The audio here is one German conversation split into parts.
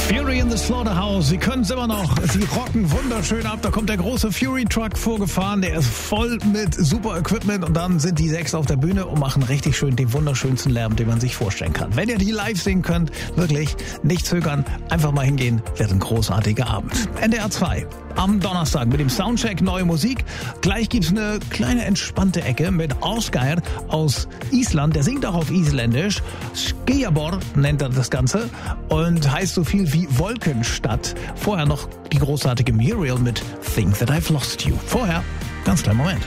Fury in the Slaughterhouse, sie können es immer noch, sie rocken wunderschön ab, da kommt der große Fury-Truck vorgefahren, der ist voll mit super Equipment und dann sind die 6 auf der Bühne und machen richtig schön den wunderschönsten Lärm, den man sich vorstellen kann. Wenn ihr die live sehen könnt, wirklich nicht zögern, einfach mal hingehen, wird ein großartiger Abend. NDR 2 am Donnerstag mit dem Soundcheck neue Musik. Gleich gibt's eine kleine entspannte Ecke mit Ásgeir aus Island. Der singt auch auf Isländisch. Skýjaborg nennt er das Ganze und heißt so viel wie Wolkenstadt. Vorher noch die großartige Muriel mit Think That I've Lost You. Vorher, ganz kleinen Moment.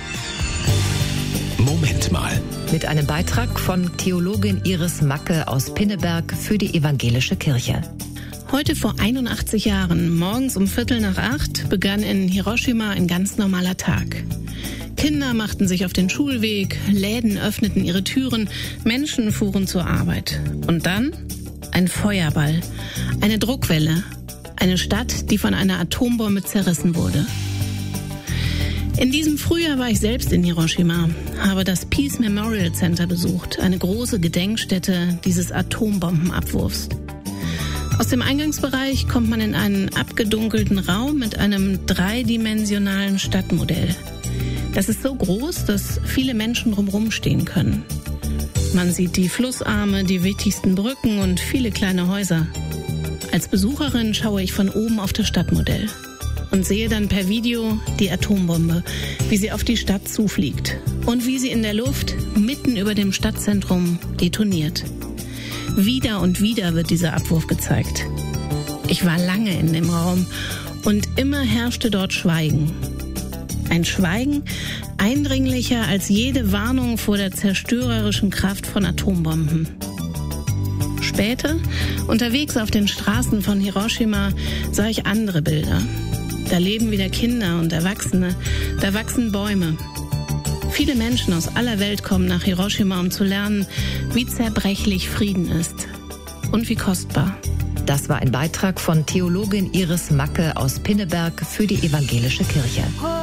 Moment mal. Mit einem Beitrag von Theologin Iris Macke aus Pinneberg für die Evangelische Kirche. Heute vor 81 Jahren, morgens um 7:45, begann in Hiroshima ein ganz normaler Tag. Kinder machten sich auf den Schulweg, Läden öffneten ihre Türen, Menschen fuhren zur Arbeit. Und dann ein Feuerball, eine Druckwelle, eine Stadt, die von einer Atombombe zerrissen wurde. In diesem Frühjahr war ich selbst in Hiroshima, habe das Peace Memorial Center besucht, eine große Gedenkstätte dieses Atombombenabwurfs. Aus dem Eingangsbereich kommt man in einen abgedunkelten Raum mit einem dreidimensionalen Stadtmodell. Das ist so groß, dass viele Menschen drumherum stehen können. Man sieht die Flussarme, die wichtigsten Brücken und viele kleine Häuser. Als Besucherin schaue ich von oben auf das Stadtmodell und sehe dann per Video die Atombombe, wie sie auf die Stadt zufliegt und wie sie in der Luft mitten über dem Stadtzentrum detoniert. Wieder und wieder wird dieser Abwurf gezeigt. Ich war lange in dem Raum und immer herrschte dort Schweigen. Ein Schweigen eindringlicher als jede Warnung vor der zerstörerischen Kraft von Atombomben. Später, unterwegs auf den Straßen von Hiroshima, sah ich andere Bilder. Da leben wieder Kinder und Erwachsene, da wachsen Bäume. Viele Menschen aus aller Welt kommen nach Hiroshima, um zu lernen, wie zerbrechlich Frieden ist und wie kostbar. Das war ein Beitrag von Theologin Iris Macke aus Pinneberg für die Evangelische Kirche.